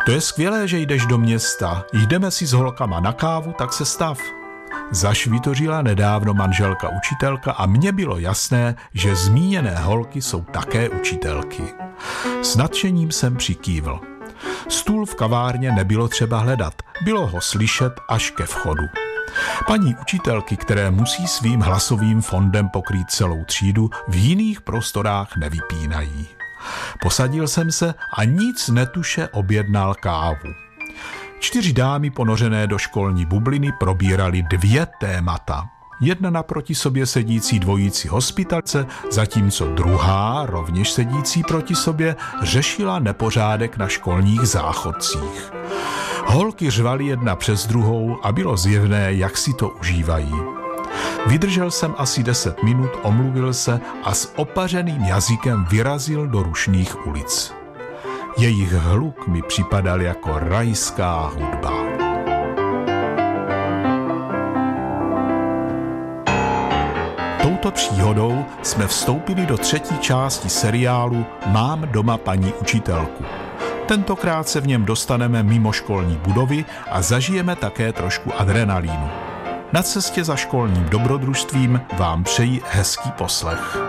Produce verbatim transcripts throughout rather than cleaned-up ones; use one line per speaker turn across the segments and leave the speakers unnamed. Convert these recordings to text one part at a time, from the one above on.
To je skvělé, že jdeš do města. Jdeme si s holkama na kávu, tak se stav. Zašvitořila nedávno manželka učitelka a mně bylo jasné, že zmíněné holky jsou také učitelky. S nadšením jsem přikývl. Stůl v kavárně nebylo třeba hledat, bylo ho slyšet až ke vchodu. Paní učitelky, které musí svým hlasovým fondem pokrýt celou třídu, v jiných prostorách nevypínají. Posadil jsem se a nic netuše objednal kávu. Čtyři dámy ponořené do školní bubliny probírali dvě témata. Jedna naproti sobě sedící dvojící hospitalce, zatímco druhá, rovněž sedící proti sobě, řešila nepořádek na školních záchodcích. Holky řvaly jedna přes druhou a bylo zjevné, jak si to užívají. Vydržel jsem asi deset minut, omluvil se a s opařeným jazykem vyrazil do rušných ulic. Jejich hluk mi připadal jako rajská hudba. Touto příhodou jsme vstoupili do třetí části seriálu Mám doma paní učitelku. Tentokrát se v něm dostaneme mimo školní budovy a zažijeme také trošku adrenalínu. Na cestě za školním dobrodružstvím vám přeji hezký poslech.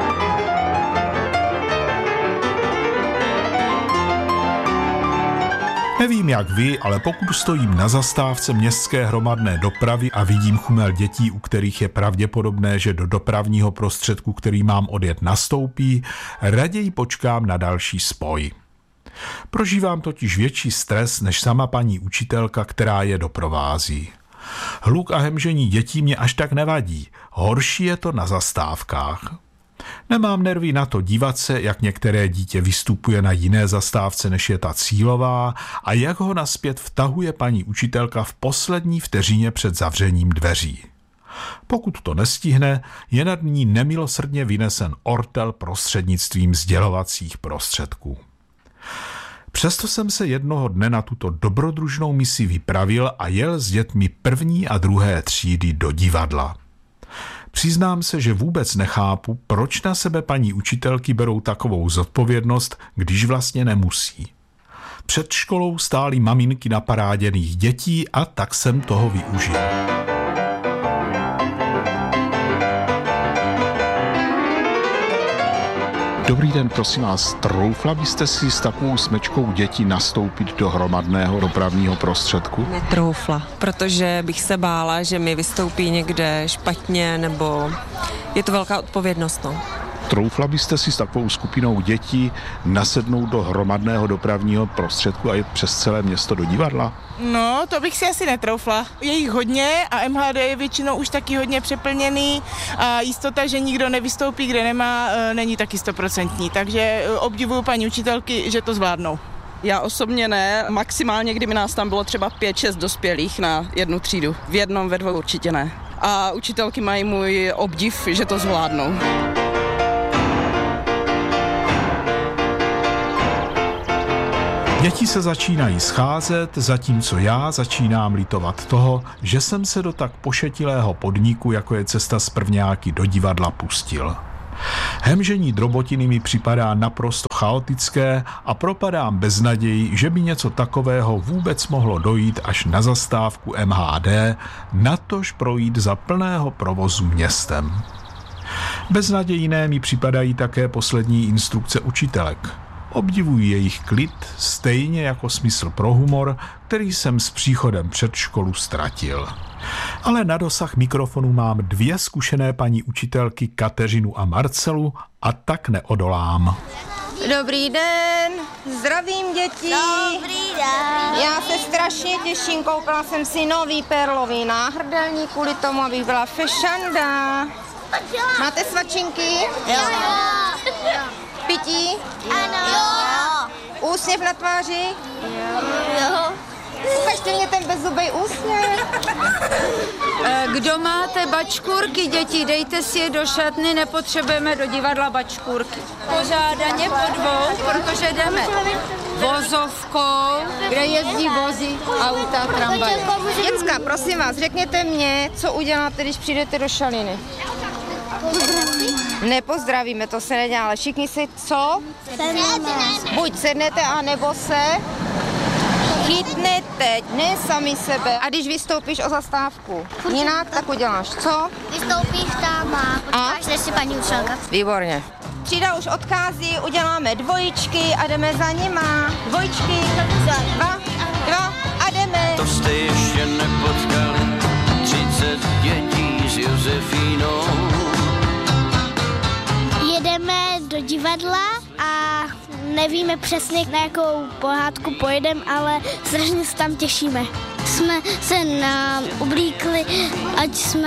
Nevím jak vy, ale pokud stojím na zastávce městské hromadné dopravy a vidím chumel dětí, u kterých je pravděpodobné, že do dopravního prostředku, který mám odjet, nastoupí, raději počkám na další spoj. Prožívám totiž větší stres než sama paní učitelka, která je doprovází. Hluk a hemžení dětí mě až tak nevadí, horší je to na zastávkách. Nemám nervy na to dívat se, jak některé dítě vystupuje na jiné zastávce, než je ta cílová, a jak ho nazpět vtahuje paní učitelka v poslední vteřině před zavřením dveří. Pokud to nestihne, je nad ní nemilosrdně vynesen ortel prostřednictvím sdělovacích prostředků. Přesto jsem se jednoho dne na tuto dobrodružnou misi vypravil a jel s dětmi první a druhé třídy do divadla. Přiznám se, že vůbec nechápu, proč na sebe paní učitelky berou takovou zodpovědnost, když vlastně nemusí. Před školou stály maminky naparáděných dětí a tak jsem toho využil. Dobrý den, prosím vás, troufla byste si s takovou smečkou dětí nastoupit do hromadného dopravního prostředku?
Netroufla, protože bych se bála, že mi vystoupí někde špatně, nebo je to velká odpovědnost, no.
Troufla byste si s takovou skupinou dětí nasednout do hromadného dopravního prostředku a jet přes celé město do divadla?
No, to bych si asi netroufla. Je jich hodně a M H D je většinou už taky hodně přeplněný a jistota, že nikdo nevystoupí, kde nemá, není taky stoprocentní. Takže obdivuju paní učitelky, že to zvládnou.
Já osobně ne, maximálně, kdyby nás tam bylo třeba pět šest dospělých na jednu třídu. V jednom, ve dvou určitě ne. A učitelky mají můj obdiv, že to zvládnou.
Děti se začínají scházet, zatímco já začínám litovat toho, že jsem se do tak pošetilého podniku, jako je cesta z prvňáky do divadla, pustil. Hemžení drobotiny mi připadá naprosto chaotické a propadám bez naději, že by něco takového vůbec mohlo dojít až na zastávku M H D, natož projít za plného provozu městem. Beznadějné mi připadají také poslední instrukce učitelek. Obdivuji jejich klid, stejně jako smysl pro humor, který jsem s příchodem před školu ztratil. Ale na dosah mikrofonu mám dvě zkušené paní učitelky Kateřinu a Marcelu a tak neodolám.
Dobrý den, zdravím děti.
Dobrý den.
Já se strašně těším, koukala jsem si nový perlový náhrdelník kvůli tomu, abych byla fešanda. Máte svačinky?
Jo.
Pití?
Ano. Jo.
Úsměv na tváři?
Jo.
Ukažte mě ten bezzubej úsměv.
Kdo máte bačkůrky, děti, dejte si je do šatny, nepotřebujeme do divadla bačkůrky. Požádaně po dvou, protože jdeme vozovkou, kde jezdí vozy, auta, tramvaje.
Děcka, prosím vás, řekněte mě, co uděláte, když přijdete do šaliny. Nepozdravíme, to se nedělá, ale všichni si co?
Sedneme.
Buď sednete, anebo se Chytne teď, ne sami sebe. A když vystoupíš o zastávku, jinak tak uděláš, co?
Vystoupíš tam a počkáš, než si paní učitelka.
Výborně. Třída už odchází, uděláme dvojičky a jdeme za nima. Dvojičky, dva, dva a jdeme.
To jste ještě nepotkali, třicet dětí s Josefínou.
Jedeme do divadla a nevíme přesně, na jakou pohádku pojedeme, ale strašně se tam těšíme. Jsme se nám oblíkli, ať jsme